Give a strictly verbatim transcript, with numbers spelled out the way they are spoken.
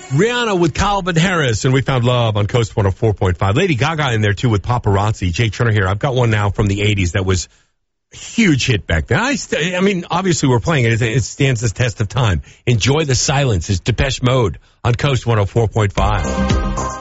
Rihanna with Calvin Harris, and we found love on Coast one oh four point five. Lady Gaga in there, too, with Paparazzi. Jake Turner here. I've got one now from the eighties that was a huge hit back then. I, st- I mean, obviously we're playing it. It stands the test of time. Enjoy the Silence. It's Depeche Mode on Coast one oh four point five.